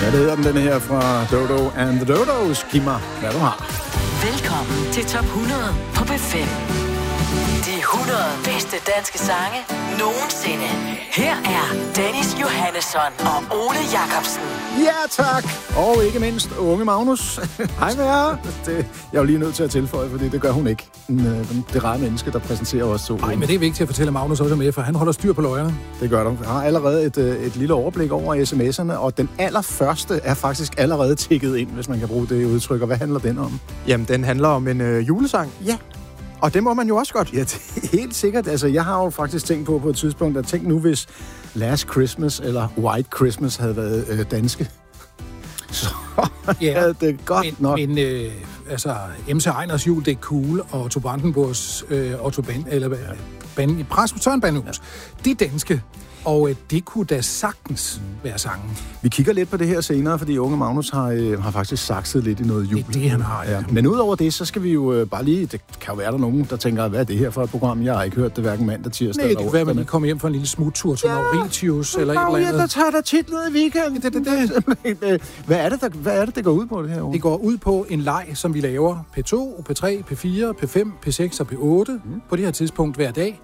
Ja, det hedder den her fra Dodo and the Dodos. Giv mig, hvad du har. Velkommen til Top 100 på B5. De 100 bedste danske sange nogensinde. Her er Dennis Johannesson og Ole Jacobsen. Ja, tak. Og ikke mindst unge Magnus. Hej med jer. Jeg er jo lige nødt til at tilføje, fordi det gør hun ikke. Det rare menneske, der præsenterer os to. Nej, men det er vigtigt at fortælle, at Magnus også er med, for han holder styr på løjerne. Det gør du. Jeg har allerede et lille overblik over sms'erne, og den allerførste er faktisk allerede tikket ind, hvis man kan bruge det udtryk. Og hvad handler den om? Jamen, den handler om en julesang. Ja. Og det må man jo også godt. Ja, det er helt sikkert. Altså, jeg har jo faktisk tænkt på et tidspunkt, at tænk nu, hvis Last Christmas eller White Christmas havde været danske. Så havde det godt nok. Men MC Einers jul, det er cool, og Otto Brandenburgs Søren Bandehus, de er danske. Og det kunne da sagtens være sangen. Vi kigger lidt på det her senere, fordi unge Magnus har faktisk sakset lidt i noget jul. Det han har, ja. Men udover det, så skal vi jo bare lige... Det kan jo være, der nogen, der tænker, hvad er det her for et program? Jeg har ikke hørt det hverken mandag, tirsdag eller onsdag. Nej, det kan være, at man lige kommer hjem for en lille smuttur til Mauritius eller et eller andet. Ja, der tager der tit ned i weekenden. Hvad er det, det går ud på det her år? Det går ud på en leg, som vi laver P2, P3, P4, P5, P6 og P8 på det her tidspunkt hver dag.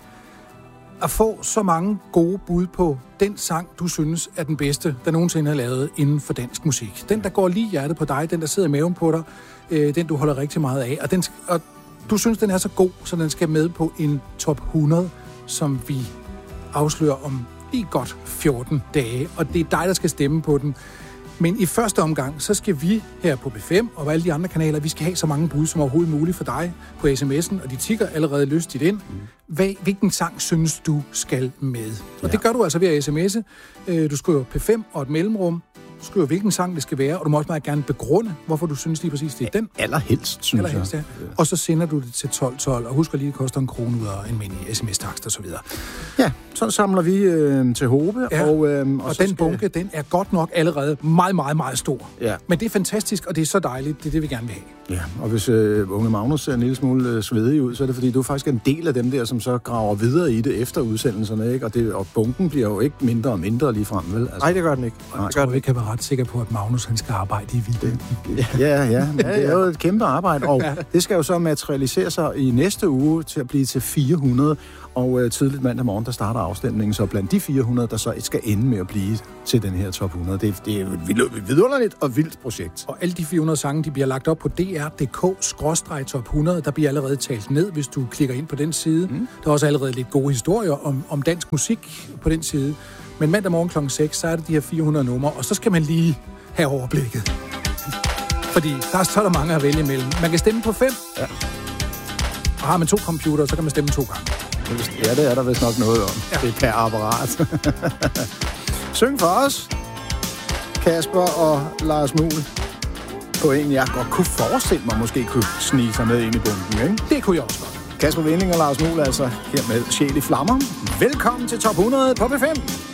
At få så mange gode bud på den sang, du synes er den bedste, der nogensinde har lavet inden for dansk musik. Den, der går lige hjertet på dig, den, der sidder i maven på dig, den, du holder rigtig meget af. Og du synes, den er så god, så den skal med på en top 100, som vi afslører om lige godt 14 dage. Og det er dig, der skal stemme på den. Men i første omgang, så skal vi her på B5 og på alle de andre kanaler, vi skal have så mange bud som overhovedet muligt for dig på sms'en, og de tikker allerede lystigt ind. Hvilken sang synes du skal med? Og det gør du altså ved at sms'e. Du skriver P5 og et mellemrum. Du skriver, hvilken sang det skal være, og du må også meget gerne begrunde, hvorfor du synes lige præcis, det er den. Allerhelst, synes jeg. Ja. Og så sender du det til 1212, og husk lige, det koster 1 krone ud af en mini sms-takst og så videre. Ja, så samler vi til Hobe. Ja, og den bunke, den er godt nok allerede meget, meget, meget stor. Ja. Men det er fantastisk, og det er så dejligt. Det er det, vi gerne vil have. Ja, og hvis unge Magnus ser en lille smule svedig ud, så er det fordi, du er faktisk en del af dem der, som så graver videre i det efter udsendelserne, ikke? Og bunken bliver jo ikke mindre og mindre lige frem, vel? Nej, det gør den ikke. Jeg tror, vi kan være ret sikre på, at Magnus han skal arbejde i vildt. Ja, men det er jo et kæmpe arbejde, og det skal jo så materialisere sig i næste uge til at blive til 400, og tidligt mandag morgen, der starter afstemningen, så blandt de 400, der så skal ende med at blive til den her top 100. Det er jo et vidunderligt og vildt projekt. Og alle de 400 sange, de bliver lagt op på dr.dk/top 100. Der bliver allerede talt ned, hvis du klikker ind på den side. Der er også allerede lidt gode historier om dansk musik på den side. Men mandag morgen kl. 6, så er det de her 400 numre, og så skal man lige have overblikket. Fordi der er så mange at vælge imellem. Man kan stemme på 5. Ja. Og har man 2 computere, så kan man stemme 2 gange. Ja, det er der vist nok noget om. Ja. Det er per apparat. Syng for os, Kasper og Lars Muhl, på en, jeg godt kunne forestille mig, måske kunne snige sig med ind i bunken, ikke? Det kunne jeg også godt. Kasper Winding og Lars Muhl, altså her med Sjæl i Flammer. Velkommen til Top 100 på B5.